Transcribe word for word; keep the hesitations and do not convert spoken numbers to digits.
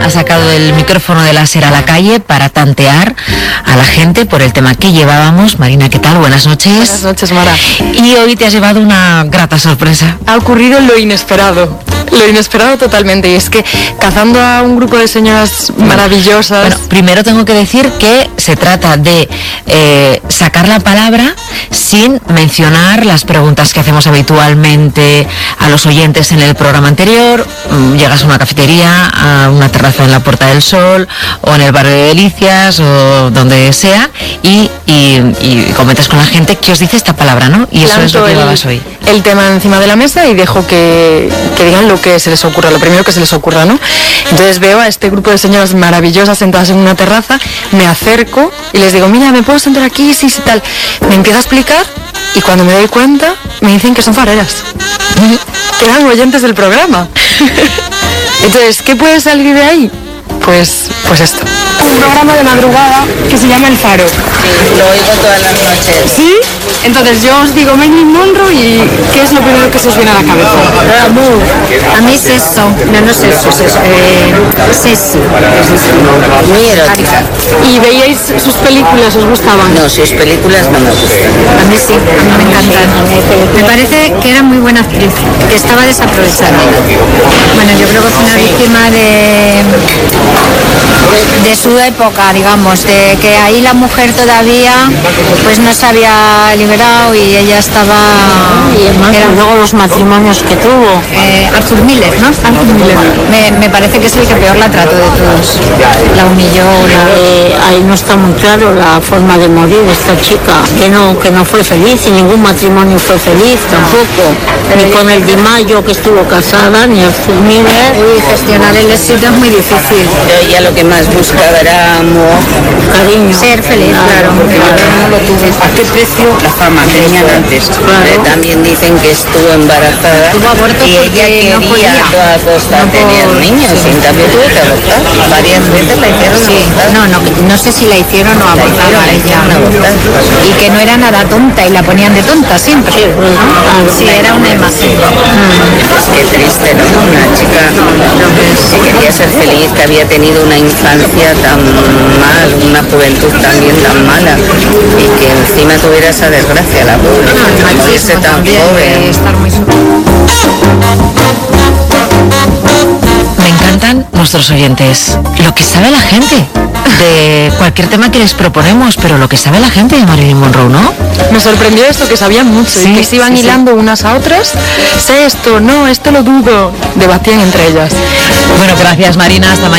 ha sacado el micrófono de láser a la calle para tantear a la gente por el tema que llevábamos. Marina, ¿qué tal? Buenas noches. Buenas noches, Mara. Y hoy te has llevado una grata sorpresa. Ha ocurrido lo inesperado, lo inesperado totalmente, y es que cazando a un grupo de señoras maravillosas... Bueno, primero tengo que decir que se trata de eh, sacar la palabra sin mencionar las preguntas que hacemos habitualmente a los oyentes en el programa anterior. Llegas a una cafetería, a una terraza en la Puerta del Sol o en el barrio de Delicias o donde sea y, y, y comentas con la gente que os dice esta palabra, ¿no? Y eso es lo que llevabas hoy. El tema encima de la mesa y dejo que, que digan lo que se les ocurra, lo primero que se les ocurra, ¿no? Entonces veo a este grupo de señoras maravillosas sentadas en una terraza, me acerco y les digo, mira, ¿me puedo sentar aquí? Sí, sí, tal. Me empieza a explicar y cuando me doy cuenta me dicen que son fareras, que eran oyentes del programa. Entonces, ¿qué puede salir de ahí? Pues, pues esto. Un programa de madrugada que se llama El Faro. Sí, lo oigo todas las noches. ¿Sí? Entonces yo os digo Marilyn Monroe y ¿qué es lo primero que se os viene a la cabeza? Amor. A mí es eso. No, no es eso, es eso. Eh, Sesi. Muy erótica. ¿Y veíais sus películas? ¿Os gustaban? No, sus películas no me gustan. A mí sí, a mí me encantan. Me parece que era muy buena actriz, que estaba desaprovechada. Bueno, yo creo que fue una víctima de, de su época, digamos, de que ahí la mujer todavía pues no se había liberado y ella estaba... Y además, era, luego los matrimonios que tuvo. Eh, Arthur Miller, ¿no? Arthur Miller. Me, me parece que es el que peor la trató de todos. La humilló. La... Eh, ahí no está muy claro la forma de morir de esta chica, que no, que no fue feliz y ningún matrimonio fue feliz tampoco. Ni con el Di Maio, que estuvo casada, ni Arthur Miller. Uy, gestionar el éxito es muy difícil. Pero ella lo que más buscaba era amor, Cariño. Ser feliz, claro. no lo tuvo. ¿A qué precio? La fama que tenían antes. Claro. También dicen que estuvo embarazada Tuvo aborto y ella quería no podía. a toda costa No tener por... niños sí. y en cambio tuvo que abortar. Varias veces la hicieron Sí. abortar. No, no, no sé si la hicieron o abortaron a ella. Abortar. Y que no era nada tonta y la ponían de tonta siempre. Sí, ¿no? Sí, era una imagen. Pues qué triste, ¿no? Una chica que quería ser feliz, que había tenido una infancia tan mal, una juventud también tan mala y que encima tuviera esa desgracia, la pobre, que muriese tan joven. Me encantan nuestros oyentes. Lo que sabe la gente de cualquier tema que les proponemos, pero lo que sabe la gente de Marilyn Monroe, ¿no? Me sorprendió esto, que sabían mucho Sí, y que se iban sí, hilando sí. unas a otras. Sé esto, no, esto lo dudo. Debatían entre ellas. Bueno, gracias Marina, hasta mañana.